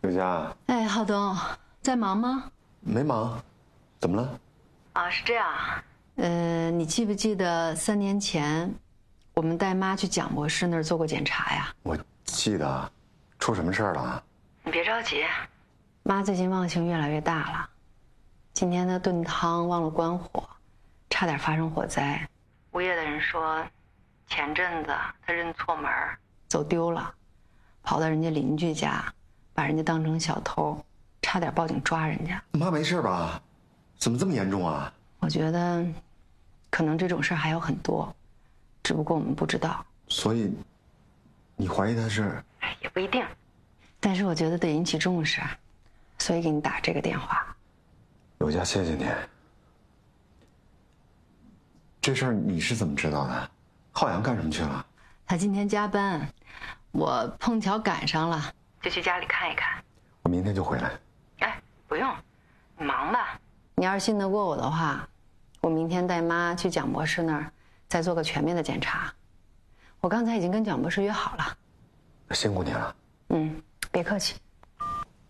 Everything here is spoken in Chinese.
刘佳。 哎，浩东，在忙吗？ 没忙，怎么了？ 啊，是这样。你记不记得3年前，我们带妈去蒋博士那儿做过检查呀？ 我记得，出什么事儿了？ 你别着急，妈最近忘性越来越大了。今天她炖汤忘了关火，差点发生火灾。物业的人说，前阵子她认错门，走丢了，跑到人家邻居家，把人家当成小偷，差点报警抓人家。 妈没事吧？怎么这么严重啊？ 我觉得，可能这种事还有很多，只不过我们不知道。 所以，你怀疑他是？ 也不一定，但是我觉得得引起重视，所以给你打这个电话。 刘佳，谢谢你。这事儿你是怎么知道的？浩洋干什么去了？ 他今天加班，我碰巧赶上了，就去家里看一看。 我明天就回来。 哎，不用，你忙吧。你要是信得过我的话，我明天带妈去蒋博士那儿，再做个全面的检查。我刚才已经跟蒋博士约好了。 辛苦你了。 别客气。